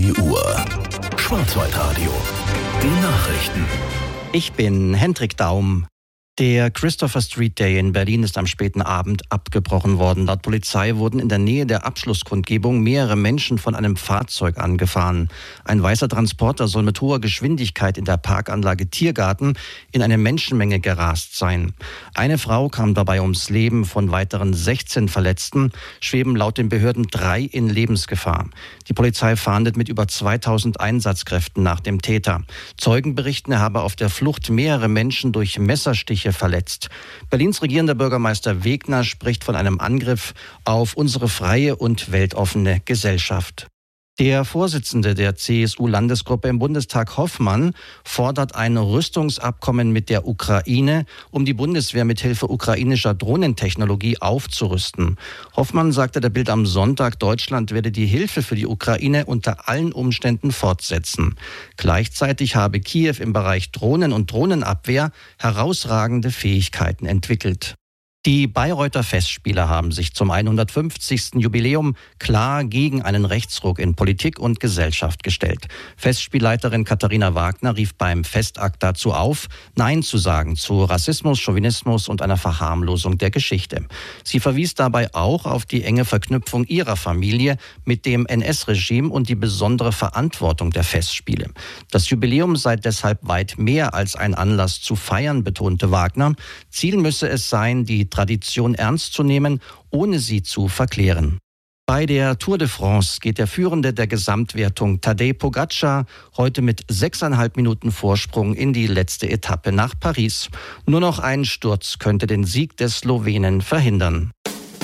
3 Uhr. Schwarzwaldradio. Die Nachrichten. Ich bin Hendrik Daum. Der Christopher Street Day in Berlin ist am späten Abend abgebrochen worden. Laut Polizei wurden in der Nähe der Abschlusskundgebung mehrere Menschen von einem Fahrzeug angefahren. Ein weißer Transporter soll mit hoher Geschwindigkeit in der Parkanlage Tiergarten in eine Menschenmenge gerast sein. Eine Frau kam dabei ums Leben, von weiteren 16 Verletzten schweben laut den Behörden 3 in Lebensgefahr. Die Polizei fahndet mit über 2000 Einsatzkräften nach dem Täter. Zeugen berichten, er habe auf der Flucht mehrere Menschen durch Messerstiche verletzt. Berlins regierender Bürgermeister Wegner spricht von einem Angriff auf unsere freie und weltoffene Gesellschaft. Der Vorsitzende der CSU-Landesgruppe im Bundestag, Hoffmann, fordert ein Rüstungsabkommen mit der Ukraine, um die Bundeswehr mit Hilfe ukrainischer Drohnentechnologie aufzurüsten. Hoffmann sagte der Bild am Sonntag, Deutschland werde die Hilfe für die Ukraine unter allen Umständen fortsetzen. Gleichzeitig habe Kiew im Bereich Drohnen und Drohnenabwehr herausragende Fähigkeiten entwickelt. Die Bayreuther Festspiele haben sich zum 150. Jubiläum klar gegen einen Rechtsruck in Politik und Gesellschaft gestellt. Festspielleiterin Katharina Wagner rief beim Festakt dazu auf, Nein zu sagen zu Rassismus, Chauvinismus und einer Verharmlosung der Geschichte. Sie verwies dabei auch auf die enge Verknüpfung ihrer Familie mit dem NS-Regime und die besondere Verantwortung der Festspiele. Das Jubiläum sei deshalb weit mehr als ein Anlass zu feiern, betonte Wagner. Ziel müsse es sein, die Tradition ernst zu nehmen, ohne sie zu verklären. Bei der Tour de France geht der Führende der Gesamtwertung Tadej Pogačar heute mit 6,5 Minuten Vorsprung in die letzte Etappe nach Paris. Nur noch ein Sturz könnte den Sieg des Slowenen verhindern.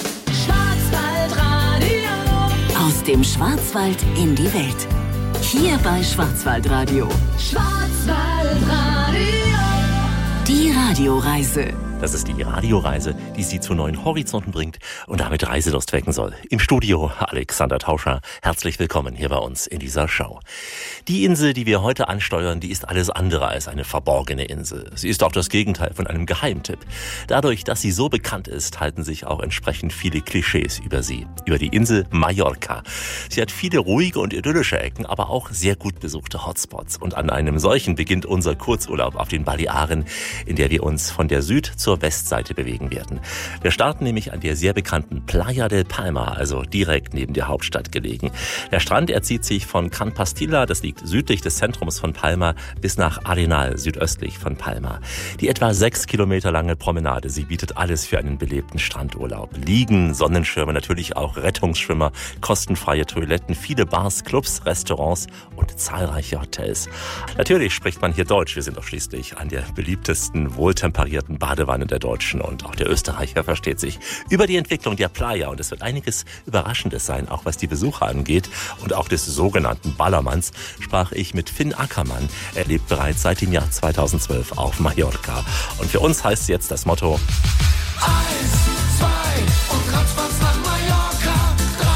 Schwarzwaldradio. Aus dem Schwarzwald in die Welt. Hier bei Schwarzwaldradio. Schwarzwaldradio. Die Radioreise. Das ist die Radioreise, die Sie zu neuen Horizonten bringt und damit Reiselust wecken soll. Im Studio Alexander Tauscher. Herzlich willkommen hier bei uns in dieser Show. Die Insel, die wir heute ansteuern, die ist alles andere als eine verborgene Insel. Sie ist auch das Gegenteil von einem Geheimtipp. Dadurch, dass sie so bekannt ist, halten sich auch entsprechend viele Klischees über sie. Über die Insel Mallorca. Sie hat viele ruhige und idyllische Ecken, aber auch sehr gut besuchte Hotspots. Und an einem solchen beginnt unser Kurzurlaub auf den Balearen, in der wir uns von der Süd- zur Westseite bewegen werden. Wir starten nämlich an der sehr bekannten Playa del Palma, also direkt neben der Hauptstadt gelegen. Der Strand erzieht sich von Can Pastilla, das liegt südlich des Zentrums von Palma, bis nach Arenal, südöstlich von Palma. Die etwa 6 Kilometer lange Promenade, sie bietet alles für einen belebten Strandurlaub. Liegen, Sonnenschirme, natürlich auch Rettungsschwimmer, kostenfreie Toiletten, viele Bars, Clubs, Restaurants und zahlreiche Hotels. Natürlich spricht man hier Deutsch, wir sind doch schließlich an der beliebtesten, wohltemperierten Badewanne der Deutschen und auch der Österreicher versteht sich über die Entwicklung der Playa und es wird einiges Überraschendes sein, auch was die Besucher angeht und auch des sogenannten Ballermanns sprach ich mit Finn Ackermann. Er lebt bereits seit dem Jahr 2012 auf Mallorca und für uns heißt jetzt das Motto 1, 2 und ratzfatz nach Mallorca, 3,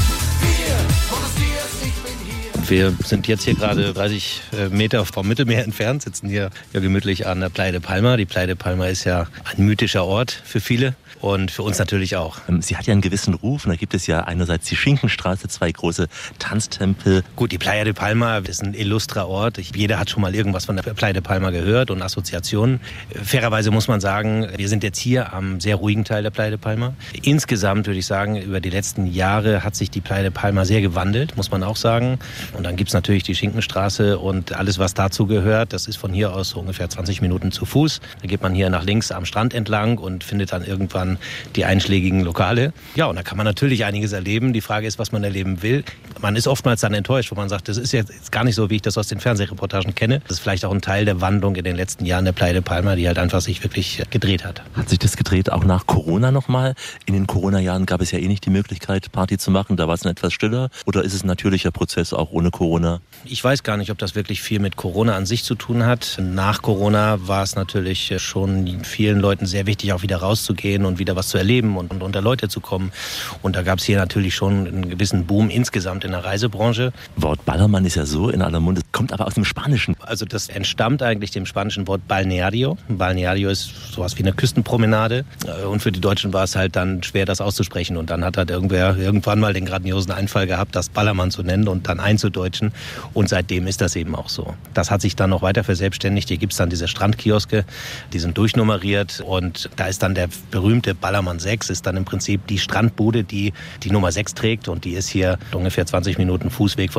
4, Buenos Dias, ich bin hier. Wir sind jetzt hier gerade 30 Meter vom Mittelmeer entfernt, sitzen hier ja gemütlich an der Playa de Palma. Die Playa de Palma ist ja ein mythischer Ort für viele und für uns natürlich auch. Sie hat ja einen gewissen Ruf und da gibt es ja einerseits die Schinkenstraße, 2 große Tanztempel. Gut, die Playa de Palma ist ein illustrer Ort. Jeder hat schon mal irgendwas von der Playa de Palma gehört und Assoziationen. Fairerweise muss man sagen, wir sind jetzt hier am sehr ruhigen Teil der Playa de Palma. Insgesamt würde ich sagen, über die letzten Jahre hat sich die Playa de Palma sehr gewandelt, muss man auch sagen. Und dann gibt es natürlich die Schinkenstraße und alles, was dazu gehört. Das ist von hier aus so ungefähr 20 Minuten zu Fuß. Da geht man hier nach links am Strand entlang und findet dann irgendwann die einschlägigen Lokale. Ja, und da kann man natürlich einiges erleben. Die Frage ist, was man erleben will. Man ist oftmals dann enttäuscht, wo man sagt, das ist jetzt gar nicht so, wie ich das aus den Fernsehreportagen kenne. Das ist vielleicht auch ein Teil der Wandlung in den letzten Jahren der Playa de Palma, die halt einfach sich wirklich gedreht hat. Hat sich das gedreht auch nach Corona nochmal? In den Corona-Jahren gab es ja nicht die Möglichkeit, Party zu machen. Da war es dann etwas stiller. Oder ist es ein natürlicher Prozess auch ohne Corona? Ich weiß gar nicht, ob das wirklich viel mit Corona an sich zu tun hat. Nach Corona war es natürlich schon vielen Leuten sehr wichtig, auch wieder rauszugehen und wieder was zu erleben und unter Leute zu kommen. Und da gab es hier natürlich schon einen gewissen Boom insgesamt in der Reisebranche. Wort Ballermann ist ja so in aller Munde, kommt aber aus dem Spanischen. Also das entstammt eigentlich dem spanischen Wort Balneario. Balneario ist sowas wie eine Küstenpromenade. Und für die Deutschen war es halt dann schwer, das auszusprechen. Und dann hat halt irgendwer irgendwann mal den grandiosen Einfall gehabt, das Ballermann zu nennen und dann Deutschen. Und seitdem ist das eben auch so. Das hat sich dann noch weiter verselbstständigt. Hier gibt es dann diese Strandkioske, die sind durchnummeriert. Und da ist dann der berühmte Ballermann 6, ist dann im Prinzip die Strandbude, die die Nummer 6 trägt. Und die ist hier ungefähr 20 Minuten Fußweg von